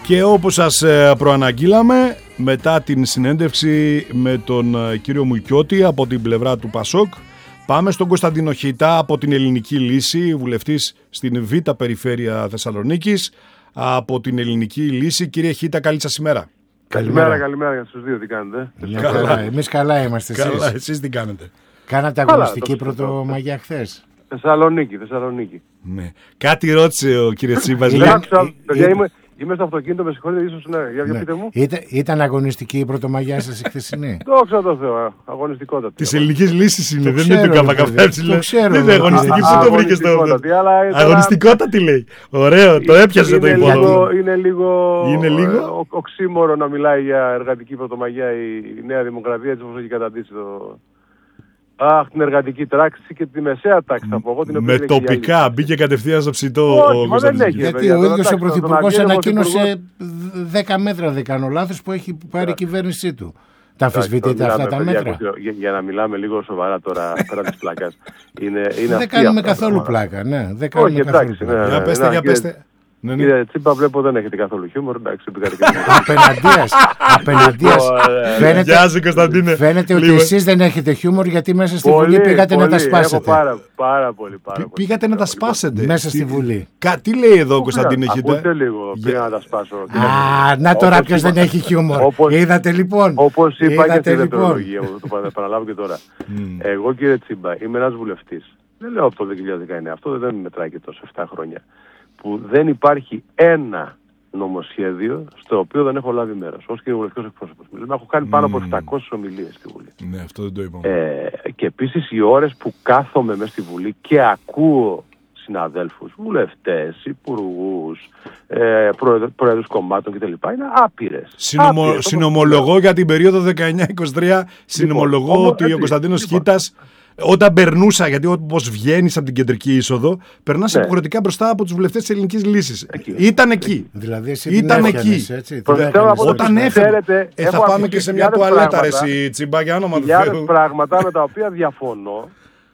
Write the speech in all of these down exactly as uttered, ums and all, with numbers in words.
Και όπως σας προαναγγείλαμε, μετά την συνέντευξη με τον κύριο Μουκιώτη από την πλευρά του Πασόκ, πάμε στον Κωνσταντίνο Χίτα από την Ελληνική Λύση, βουλευτής στην Β' Περιφέρεια Θεσσαλονίκης. Από την Ελληνική Λύση, κύριε Χίτα, καλή σας ημέρα. Καλημέρα, καλημέρα για στους δύο, τι κάνετε? Καλά. Εμείς καλά είμαστε, εσείς. Καλά, εσείς τι κάνετε? Κάνατε αγωνιστική πρωτομαγιά χθες? Θεσσαλονίκη, Θεσσαλονίκη. Ναι. Κάτι ρώτησε ο κύριος Τσίμπας. Παιδιά, είμαι, είμαι στο αυτοκίνητο, με συγχωρείτε, ίσως ναι. Για, για ναι. πείτε μου. Ήταν, ήταν αγωνιστική η πρωτομαγιά σας η χθεσινή? Δόξα τω Θεώ, αγωνιστικότατη. Της ελληνικής λύσης είναι, δεν ξέρω, είναι του ΚΚΕ. Το ξέρω. Δεν είναι αγωνιστική, πού το βρήκες το? Αγωνιστικότατη λέει. Ωραίο, το έπιασε το υπόδομα. Είναι λίγο Είναι λίγο οξύμορο να μιλάει για εργατική πρωτομαγιά η Νέα Δημοκρατία, έτσι όπως έχει καταντήσει το... Αχ, την εργατική τάξη και τη μεσαία τάξη θα πω εγώ. Την με τοπικά, μπήκε κατευθείαν στο ψητό ο Κωνσταντίνος. Γιατί ο ίδιος ο Πρωθυπουργός ανακοίνωσε δέκα μέτρα, δεν κάνω λάθος, που έχει πάρει η κυβέρνησή του. Τα αμφισβητείτε αυτά τα μέτρα? Για να μιλάμε λίγο σοβαρά τώρα, πέρα της πλάκας. Δεν κάνουμε καθόλου πλάκα, ναι. Δεν κάνουμε καθόλου πλάκα. Για πέστε, για πέστε. Ναι, ναι. Κύριε Τσίμπα, βλέπω δεν έχετε καθόλου χιούμορ. Εντάξει, απέναντίας. Απέναντίας. Φαίνεται, φαίνεται ότι εσείς δεν έχετε χιούμορ, γιατί μέσα στη Βουλή πήγατε πολύ, να τα σπάσετε. Πάρα, πάρα πολύ. Πάρα πολύ. Πήγατε να τα σπάσετε. Μέσα στη Βουλή. Τι λέει εδώ ο Κωνσταντίνε Χίτα? Ακούστε λίγο, πήγα να τα σπάσω. Α, να τώρα ποιος δεν έχει χιούμορ. Είδατε λοιπόν. Όπως είπα και στη δευτερολογία μου, το επαναλάβω και τώρα. Εγώ, κύριε Τσίμπα, είμαι ένας βουλευτής. Δεν λέω από το δύο χιλιάδες δεκαεννιά, αυτό δεν μετράει και τόσο επτά χρόνια. Που δεν υπάρχει ένα νομοσχέδιο στο οποίο δεν έχω λάβει μέρος ως κοινοβουλευτικός εκπρόσωπος. Δηλαδή, έχω κάνει πάνω από επτακόσιες ομιλίες στη Βουλή. Ναι, αυτό δεν το είπαμε. Ε, και επίσης οι ώρες που κάθομαι μέσα στη Βουλή και ακούω συναδέλφους, βουλευτές, υπουργούς, ε, πρόεδρους κομμάτων κτλ. Είναι άπειρες. Συνομο, άπειρες συνομολογώ όπως... για την περίοδο δεκαεννιά είκοσι τρία, συνομολογώ λοιπόν, ότι έτσι, ο Κωνσταντίνος λοιπόν. Χίτας, όταν περνούσα, γιατί όπως βγαίνεις από την κεντρική είσοδο, περνάς ναι. υποχρεωτικά μπροστά από τους βουλευτές της Ελληνικής Λύσης. Εκεί. Ήταν εκεί. Δηλαδή εσύ ήταν εκεί. Έτσι, όταν έφερε. Ε, θα πάμε και σε μια τουαλέτα, ρε εσύ, Τσίμπα, για όνομα του Θεού. Χιλιάδες πράγματα με τα οποία διαφωνώ.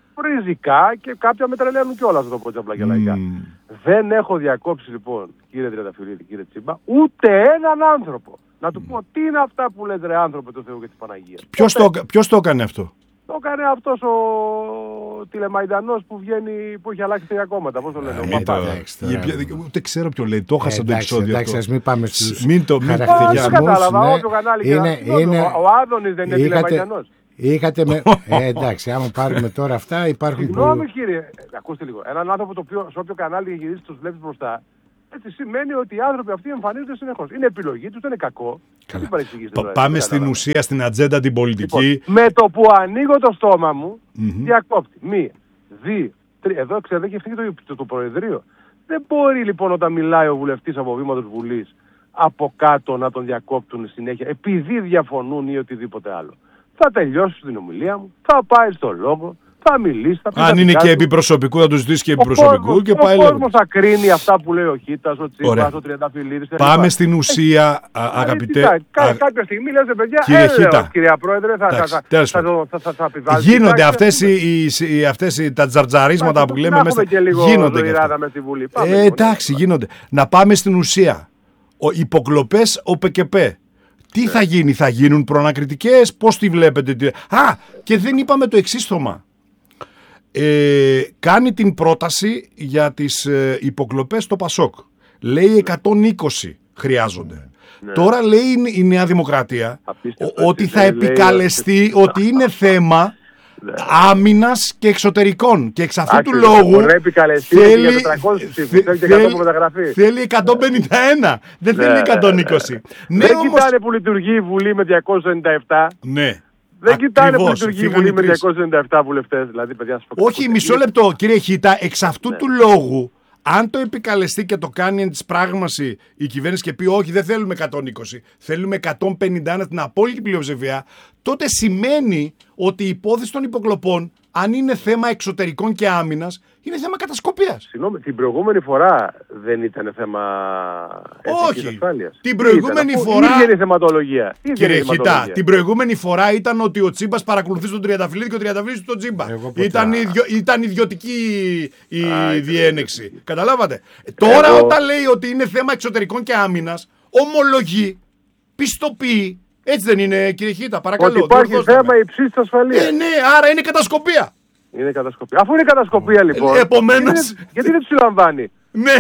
Ριζικά και κάποια με τρελαίνουν κιόλας, να το πω απλά και λαϊκά. Δεν έχω διακόψει λοιπόν, κύριε Τριανταφυλλίδη, κύριε Τσίμπα, ούτε έναν άνθρωπο. Να του πω τι είναι αυτά που λέτε ρε άνθρωποι του Θεού και της Παναγίας. Ποιος το, ποιος το έκανε αυτό? Το έκανε αυτός ο τηλεμαϊντανός που βγαίνει, που έχει αλλάξει τρία κόμματα. Πώς το λένε, ο Παπάς. Ούτε ξέρω ποιο λέει, το έχασα το επεισόδιο. Εντάξει, ας μην πάμε στους χαρακτηρισμούς. Δεν κατάλαβα, όποιο κανάλι. Ο Άδωνης δεν είναι τηλεμαϊντανός. Είχατε με... ε, εντάξει, άμα πάρουμε τώρα αυτά υπάρχουν... Συγγνώμη που... κύριε, ακούστε λίγο. Έναν άνθρωπο το οποίο, σε όποιο κανάλι γυρίσει τους βλέπεις μπροστά, έτσι σημαίνει ότι οι άνθρωποι αυτοί εμφανίζονται συνεχώς. Είναι επιλογή τους, δεν είναι κακό. Πα, πάμε στην ουσία, στην ατζέντα την πολιτική. Λοιπόν, με το που ανοίγω το στόμα μου, mm-hmm. διακόπτει. Μία, δύο, τρία. Εδώ ξέρετε, έχει ευθύνη το, το, το Προεδρείο. Δεν μπορεί λοιπόν όταν μιλάει ο βουλευτής από βήματος Βουλής από κάτω να τον διακόπτουν συνέχεια επειδή διαφωνούν ή οτιδήποτε άλλο. Θα τελειώσει την ομιλία μου, θα πάει στο λόγο, θα μιλήσει. Θα αν είναι και επί προσωπικού, θα του ζητήσει και επί προσωπικού και πάει λόγο. Ο κόσμος θα κρίνει αυτά που λέει ο Χίτας, ο Τσίπρας, ο Τριανταφυλλίδης. Πάμε στην ουσία, αγαπητέ. Κάποια στιγμή λέτε παιδιά, έλεος κυρία Πρόεδρε, θα επιβάλλει. Γίνονται αυτές τα τζαρτζαρίσματα που λέμε μέσα. Γίνονται. Εντάξει, γίνονται. Να πάμε στην ουσία. Υποκλοπές ο ΠΚΠ. Τι θα γίνει, θα γίνουν προανακριτικές, πώς τη βλέπετε? Τι... Α, και δεν είπαμε το εξής Θωμά. Ε, κάνει την πρόταση για τις ε, υποκλοπές στο Πασόκ. Λέει εκατόν είκοσι χρειάζονται. Ναι. Τώρα λέει η Νέα Δημοκρατία Απίστευτο, ότι θα επικαλεστεί ότι, ότι είναι θέμα ναι. άμυνας και εξωτερικών. Και εξ αυτού Άξι, του λόγου θέλει, θέλει, θέλει εκατόν πενήντα ένα. Δεν ναι, θέλει εκατόν είκοσι. Ναι, ναι, ναι. Δεν όμως... κοιτάνε που λειτουργεί η Βουλή με διακόσια ενενήντα επτά. Ναι. Δεν κοιτάνε που λειτουργεί η Βουλή με διακόσια ενενήντα επτά βουλευτές. Δηλαδή, παιδιά, όχι, μισό λεπτό, κύριε Χίτα, εξ αυτού ναι. του λόγου. Αν το επικαλεστεί και το κάνει εν της πράγμαση η κυβέρνηση και πει όχι δεν θέλουμε εκατόν είκοσι, θέλουμε εκατόν πενήντα ένα την απόλυτη πλειοψηφία, τότε σημαίνει ότι η υπόθεση των υποκλοπών, αν είναι θέμα εξωτερικών και άμυνας, είναι θέμα κατασκοπίας. Συγγνώμη, την προηγούμενη φορά δεν ήταν θέμα εθνικής ασφάλειας. Την προηγούμενη ήταν, φορά. Ίδια είναι η θεματολογία. Κύριε Χιτά, την προηγούμενη φορά ήταν ότι ο Τσίμπας παρακολουθεί τον Τριανταφυλλίδη και ο Τριανταφυλλίδης τον Τσίμπα. Ήταν, ιδιο, ήταν ιδιωτική η Α, διένεξη. Καταλάβατε. Εγώ... Τώρα όταν λέει ότι είναι θέμα εξωτερικών και άμυνας, ομολογεί, πιστοποιεί. Έτσι δεν είναι, κύριε Χίτα, παρακαλώ. Ότι υπάρχει θέμα υψής της ασφαλείας. Ε, ναι, άρα είναι κατασκοπία. Είναι κατασκοπία. Αφού είναι κατασκοπία λοιπόν. Επομένως. Γιατί, γιατί δεν τους συλλαμβάνει. Ναι.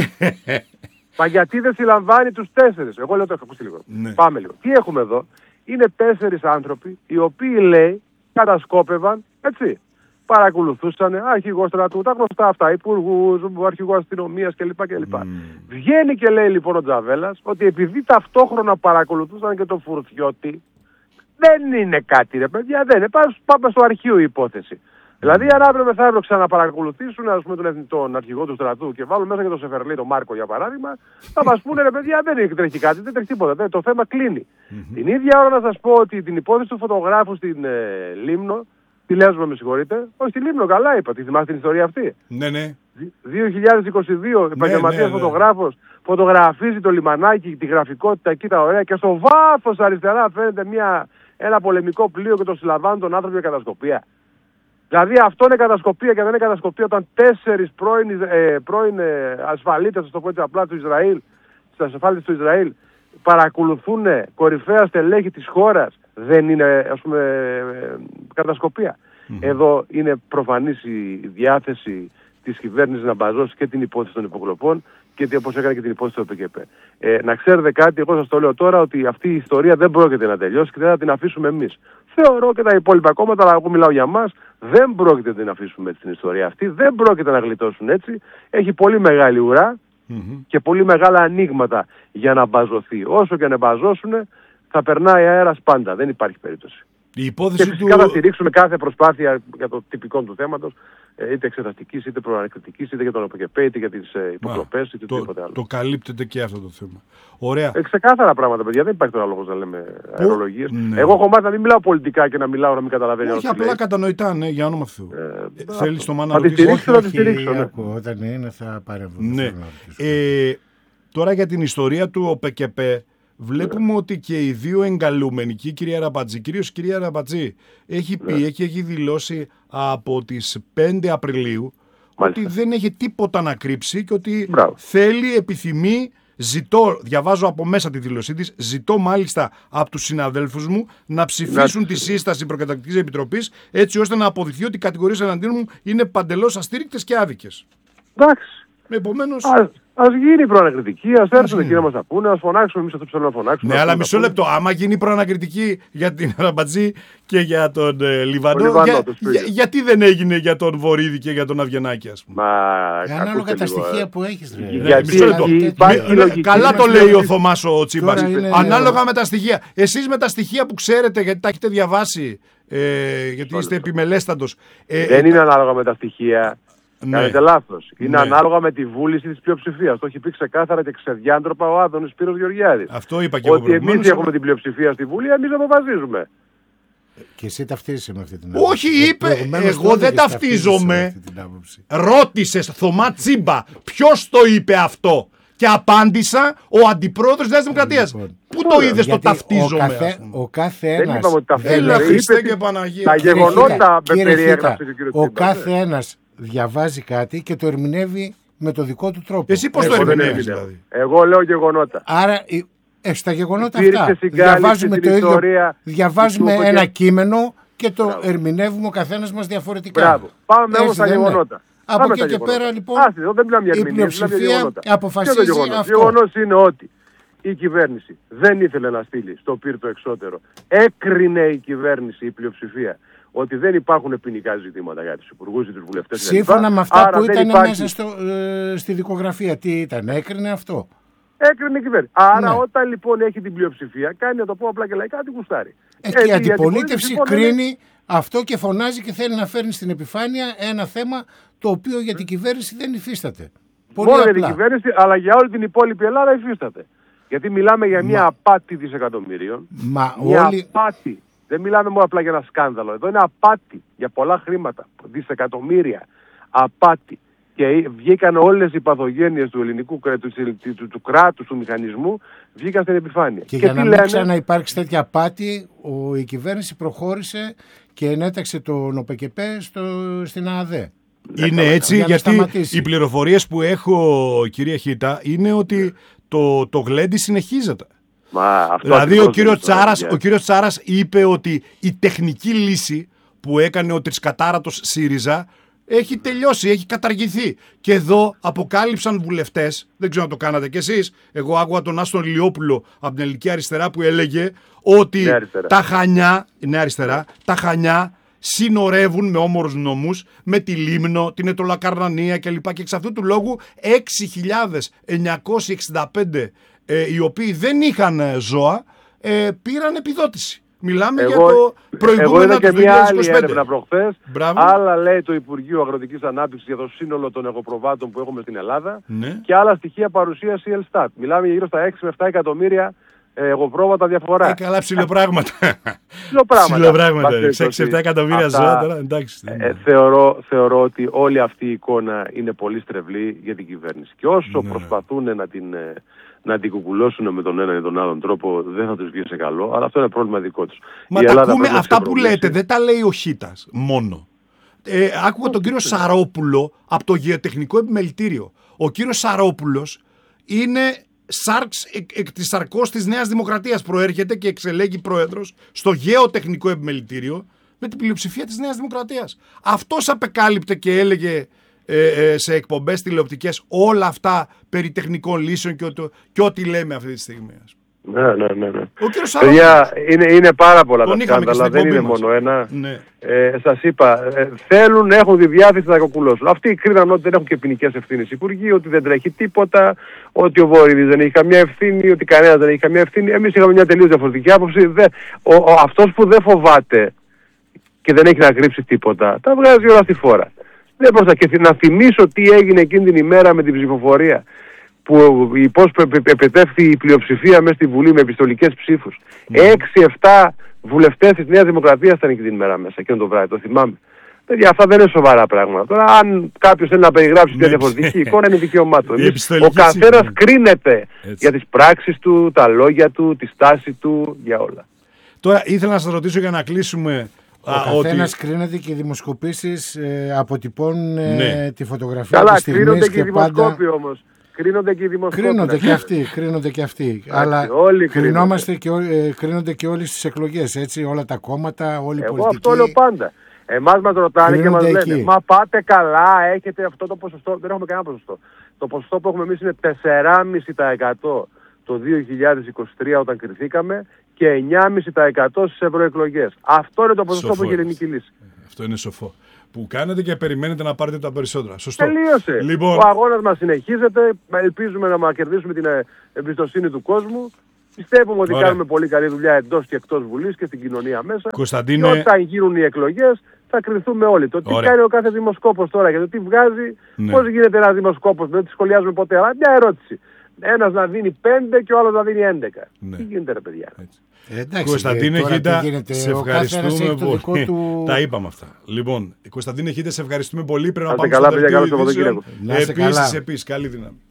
Μα γιατί δεν συλλαμβάνει τους τέσσερις. Εγώ λέω το έχω ακούσει λίγο. Ναι. Πάμε λίγο. Τι έχουμε εδώ. Είναι τέσσερις άνθρωποι οι οποίοι λέει κατασκόπευαν, έτσι. Παρακολουθούσαν αρχηγό στρατού, τα γνωστά αυτά, υπουργούς, αρχηγό αστυνομίας κλπ. κλπ. Mm. Βγαίνει και λέει λοιπόν ο Τζαβέλας ότι επειδή ταυτόχρονα παρακολουθούσαν και τον Φουρτιώτη, δεν είναι κάτι ρε παιδιά, δεν είναι. Πάμε στο αρχείο η υπόθεση. Δηλαδή, αν αύριο μεθαύριο ξαναπαρακολουθήσουν ας πούμε, τον, τον αρχηγό του στρατού και βάλουν μέσα και τον Σεφερλή, τον Μάρκο για παράδειγμα, θα μας πούνε ρε παιδιά, δεν τρέχει κάτι, δεν τρέχει τίποτα. Δεν, το θέμα κλείνει. Mm-hmm. Την ίδια ώρα να σας πω ότι την υπόθεση του φωτογράφου στην ε, Λίμνο, τη Λέσβο με συγχωρείτε, όχι στη Λίμνο, καλά είπα, τη θυμάστε την ιστορία αυτή. Ναι, ναι. δύο χιλιάδες είκοσι δύο επαγγελματίας ναι, ναι, ναι. φωτογράφος φωτογραφίζει το λιμανάκι, τη γραφικότητα εκεί τα ωραία και στο βάθος αριστερά φαίνεται μια, ένα πολεμικό πλοίο και το συλλαμβάνουν τον άνθρωπο για κατασκοπία. Δηλαδή αυτό είναι κατασκοπία και δεν είναι κατασκοπία όταν τέσσερις πρώην, ε, πρώην ε, ασφαλίτες, θα το πω έτσι απλά, του Ισραήλ, στις ασφάλειες του Ισραήλ, παρακολουθούν κορυφαία στελέχη της χώρας, δεν είναι ας πούμε ε, κατασκοπία. Mm-hmm. Εδώ είναι προφανής η διάθεση της κυβέρνησης να μπαζώσει και την υπόθεση των υποκλοπών και όπως έκανε και την υπόθεση του ΟΠΚΠ. Ε, να ξέρετε κάτι, εγώ σας το λέω τώρα, ότι αυτή η ιστορία δεν πρόκειται να τελειώσει και δεν θα την αφήσουμε εμείς. Θεωρώ και τα υπόλοιπα κόμματα, αλλά εγώ μιλάω για μας, δεν πρόκειται να την αφήσουμε έτσι την ιστορία αυτή, δεν πρόκειται να γλιτώσουν έτσι. Έχει πολύ μεγάλη ουρά mm-hmm. και πολύ μεγάλα ανοίγματα για να μπαζωθεί. Όσο και να μπαζώσουν, θα περνάει αέρας πάντα, δεν υπάρχει περίπτωση. Η υπόθεση και φυσικά του... θα στηρίξουμε κάθε προσπάθεια για το τυπικό του θέματος, είτε εξεταστικής, είτε προανακριτικής, είτε για τον ΟΠΚΠ, είτε για τις ε, υποκλοπές, είτε το, οτιδήποτε άλλο. Το καλύπτεται και αυτό το θέμα. Ωραία. Ε, ξεκάθαρα πράγματα, παιδιά. Δεν υπάρχει τώρα λόγος να λέμε αερολογίες. Ναι. Εγώ έχω μάθει να μην μιλάω πολιτικά και να μιλάω να μην καταλαβαίνει. Όχι, απλά κατανοητά, ναι, για όνομα Θεού. Ε, ε, Θέλεις το μάνα να τη στηρίξω, να τη στηρίξω. Ναι. Όταν είναι θα παρέμβω. Ναι. Ε, τώρα για την ιστορία του ΟΠΚΠ. Βλέπουμε yeah. ότι και οι δύο εγκαλούμενοι, και η κυρία Ραμπατζή, κυρίως η κυρία Ραμπατζή, έχει πει yeah. και έχει δηλώσει από τις πέντε Απριλίου Μάλιστα. ότι δεν έχει τίποτα να κρύψει και ότι Μπράβο. θέλει, επιθυμεί, ζητώ, διαβάζω από μέσα τη δήλωσή της, ζητώ μάλιστα από τους συναδέλφους μου να ψηφίσουν yeah. τη σύσταση προκαταρκτικής επιτροπής έτσι ώστε να αποδειχθεί ότι οι κατηγορίες εναντίον μου είναι παντελώς αστήρικτες και άδικες. Εντάξει. Επομένως... Ας γίνει η προανακριτική, ας έρθουν εκεί να μας τα πούνε, ας φωνάξουμε εμείς αυτό που θέλουμε να φωνάξουμε. Ναι, αλλά μισό λεπτό. Άμα γίνει η προανακριτική για την Ραμπατζή και για τον ε, Λιβανό, Λιβανό για, για, γιατί δεν έγινε για τον Βορίδη και για τον Αβγενάκη, ας πούμε. Μα, ανάλογα τα στοιχεία που έχεις. Ρε. Ναι, μισό λεπτό. Καλά το λέει ο Θωμάς ο Τσίμπας. Ανάλογα με τα στοιχεία. Εσείς με τα στοιχεία που ξέρετε, γιατί τα έχετε διαβάσει, ε, γιατί είστε επιμελέστατος. Ε, δεν είναι ανάλογα με τα στοιχεία. Ναι. Κάνετε λάθος. Είναι ναι. ανάλογα με τη βούληση της πλειοψηφίας. Το έχει πει ξεκάθαρα και ξεδιάντροπα ο Άδωνης Σπύρος Γεωργιάδης. Αυτό είπα και ότι εμείς έχουμε την πλειοψηφία στη Βουλή, εμείς αποφασίζουμε. Και εσύ ταυτίζεσαι με αυτή την άποψη. Όχι, είπε, εγώ δεν ταυτίζομαι. Ρώτησες Θωμά Τσίμπα, ποιος το είπε αυτό. Και απάντησα ο αντιπρόεδρος της Νέας Δημοκρατίας. Λοιπόν, πού το είδες το ταυτίζομαι. Ο κάθε, ο κάθε ένας. Έλα Χριστέ και Παναγία. Τα γεγονότα με περιέγραψε ο κύριος Τσίμπα. Ο κάθε ένας διαβάζει κάτι και το ερμηνεύει με το δικό του τρόπο. Εσύ πώς το ερμηνεύεις δηλαδή. Εγώ λέω γεγονότα. Άρα ε, στα γεγονότα αυτά διαβάζουμε το ίδιο, διαβάζουμε ένα κείμενο και το Μπράβο. ερμηνεύουμε ο καθένας μας διαφορετικά. Μπράβο. Πάμε όμως στα γεγονότα. Από εκεί και πέρα λοιπόν Άστι, δεν για η πλειοψηφία αποφασίζει το αυτό. Το γεγονός είναι ότι η κυβέρνηση δεν ήθελε να στείλει στο πυρ το εξώτερο. Έκρινε η κυβέρνηση, η πλειοψηφία, ότι δεν υπάρχουν ποινικά ζητήματα για τους υπουργούς ή τους βουλευτές. Σύμφωνα με αυτά Άρα που ήταν υπάρχει... μέσα στο, ε, στη δικογραφία. Τι ήταν, έκρινε αυτό. Έκρινε η κυβέρνηση. Άρα ναι. όταν λοιπόν έχει την πλειοψηφία, κάνει να το πω απλά και λαϊκά την κουστάρει. Ε, και η αντιπολίτευση κρίνει είναι... αυτό και φωνάζει και θέλει να φέρνει στην επιφάνεια ένα θέμα το οποίο για την κυβέρνηση δεν υφίσταται. Πολύ Μόνο απλά. για την κυβέρνηση, αλλά για όλη την υπόλοιπη Ελλάδα υφίσταται. Γιατί μιλάμε για μια Μα... απάτη δισεκατομμυρίων. Μα μια όλοι... απάτη. Δεν μιλάμε μόνο απλά για ένα σκάνδαλο. Εδώ είναι απάτη για πολλά χρήματα, δισεκατομμύρια. Απάτη. Και βγήκαν όλες οι παθογένειες του ελληνικού του, του, του, του κράτους, του μηχανισμού, βγήκαν στην επιφάνεια. Και, και για να μην ξαναυπάρξει τέτοια απάτη, ο, η κυβέρνηση προχώρησε και ενέταξε τον ΟΠΚΠ στο, στην ΑΑΔΕ. Είναι έτσι, για γιατί σταματήσει. Οι πληροφορίες που έχω, κυρία Χίτα, είναι ότι το, το γλέντι συνεχίζεται. Μα, αυτό δηλαδή ο κύριος Τσάρας, ο κύριος Τσάρας είπε ότι η τεχνική λύση που έκανε ο τρισκατάρατος ΣΥΡΙΖΑ έχει τελειώσει, έχει καταργηθεί. Και εδώ αποκάλυψαν βουλευτές, δεν ξέρω αν το κάνατε κι εσείς, εγώ άκουγα τον Άστον Λιόπουλο από την Ελληνική Αριστερά που έλεγε ότι τα Χανιά, είναι αριστερά, τα Χανιά συνορεύουν με όμορους νόμους με τη Λίμνο, την Ετωλακαρνανία κλπ. Και εξ αυτού του λόγου έξι χιλιάδες εννιακόσιοι εξήντα πέντε ε, οι οποίοι δεν είχαν ζώα ε, πήραν επιδότηση. Μιλάμε εγώ, για το προηγούμενο εγώ είδα και μια άλλη έρευνα έρευνα προχθές. Άλλα λέει το Υπουργείο Αγροτικής Ανάπτυξης για το σύνολο των εγωπροβάτων που έχουμε στην Ελλάδα, ναι. Και άλλα στοιχεία παρουσίασε η Ελστάτ. Μιλάμε για γύρω στα έξι με επτά εκατομμύρια εγωπρόβατα διαφορά. Ε, καλά ψιλοπράγματα. Ψιλοπράγματα. έξι με επτά εκατομμύρια ζώα τώρα, εντάξει. Ε, θεωρώ, θεωρώ ότι όλη αυτή η εικόνα είναι πολύ στρεβλή για την κυβέρνηση. Και όσο ναι. προσπαθούν να την... να την κουκουλώσουν με τον έναν ή τον άλλον τρόπο, δεν θα τους βγει σε καλό, αλλά αυτό είναι πρόβλημα δικό τους. Μα τα ακούμε, αυτά που λέτε δεν τα λέει ο Χίτας μόνο. Ε, άκουγα τον κύριο Σαρόπουλο από το Γεωτεχνικό Επιμελητήριο. Ο κύριος Σαρόπουλος είναι σάρξ εκ, εκ της σαρκός της Νέας Δημοκρατίας, προέρχεται και εξελέγει πρόεδρος στο Γεωτεχνικό Επιμελητήριο με την πλειοψηφία της Νέας Δημοκρατίας. Αυτός απεκάλυπτε και έλεγε Ε, ε, σε εκπομπές τηλεοπτικές όλα αυτά περί τεχνικών λύσεων και, ό, και ό,τι λέμε αυτή τη στιγμή. Ναι, ναι, ναι. ναι. Ο κύριος Παιδιά, είναι, είναι πάρα πολλά τα σκάνδαλα, δεν είναι μας. μόνο ένα. Ναι. Ε, σας είπα, ε, θέλουν, έχουν τη διάθεση να κοκκουλώσουν. Αυτοί κρίναν ότι δεν έχουν και ποινικές ευθύνες οι υπουργοί, ότι δεν τρέχει τίποτα, ότι ο Βορύδης δεν έχει καμία ευθύνη, ότι κανένας δεν έχει καμία ευθύνη. Εμείς είχαμε μια τελείως διαφορετική άποψη. Δε, ο, ο, αυτός που δεν φοβάται και δεν έχει να κρύψει τίποτα, τα βγάζει όλα στη φόρα. Δεν μπορούσα και να θυμίσω τι έγινε εκείνη την ημέρα με την ψηφοφορία που πώς επετεύχθη η πλειοψηφία μέσα στη Βουλή με επιστολικές ψήφους. έξι επτά βουλευτές της Νέας Δημοκρατίας ήταν εκείνη την ημέρα μέσα, εκείνο το βράδυ, το θυμάμαι. Παιδιά, αυτά δεν είναι σοβαρά πράγματα. Τώρα, αν κάποιος θέλει να περιγράψει μια διαφορετική εικόνα, είναι δικαίωμά του. Ο καθένας κρίνεται έτσι για τις πράξεις του, τα λόγια του, τη στάση του, για όλα. Τώρα, ήθελα να σας ρωτήσω για να κλείσουμε. Ο καθένας ότι... κρίνεται και οι δημοσκοπήσεις ε, αποτυπώνουν ε, ναι. τη φωτογραφία Καλά, της στιγμής κρίνονται και, και οι δημοσκόποι πάντα... όμως. Κρίνονται και οι δημοσκόποι. Κρίνονται και αυτοί, κρίνονται και αυτοί. Αλλά κρινόμαστε και, ε, κρίνονται και όλοι στις εκλογές, έτσι, όλα τα κόμματα, όλοι οι Εγώ πολιτικοί. Αυτό λέω πάντα. Εμάς μας ρωτάνε και μας λένε, εκεί. Μα πάτε καλά, έχετε αυτό το ποσοστό. Δεν έχουμε κανένα ποσοστό. Το ποσοστό που έχουμε εμείς είναι τέσσερα κόμμα πέντε τοις εκατό το δύο χιλιάδες είκοσι τρία όταν κριθήκαμε και εννιά κόμμα πέντε τοις εκατό στις ευρωεκλογές. Αυτό είναι το ποσοστό σοφό, που έχει η ελληνική λύση. Αυτό είναι σοφό. Που κάνετε και περιμένετε να πάρετε τα περισσότερα. Σωστό. Τελείωσε. Λοιπόν... Ο αγώνας μας συνεχίζεται. Ελπίζουμε να κερδίσουμε την εμπιστοσύνη του κόσμου. Πιστεύουμε ότι Ωραία. κάνουμε πολύ καλή δουλειά εντός και εκτός Βουλής και στην κοινωνία μέσα. Κωνσταντίνε... Και όταν γίνουν οι εκλογές θα κρυθούμε όλοι. Το τι Ωραία. κάνει ο κάθε δημοσκόπος τώρα και το τι βγάζει, ναι. πώς γίνεται ένας δημοσκόπος, δεν τη σχολιάζουμε ποτέ. Αλλά μια ερώτηση. Ένας να δίνει πέντε και ο άλλος να δίνει έντεκα. Ναι. Τι γίνεται ρε παιδιά. Ε, Κωνσταντίνε Χίτα, σε ευχαριστούμε πολύ. Του... Τα είπαμε αυτά. Λοιπόν, Κωνσταντίνε Χίτα, σε ευχαριστούμε πολύ. Πρέπει να πάμε στο δελτίο ειδήσεων. Επίσης, επίσης, καλή δύναμη.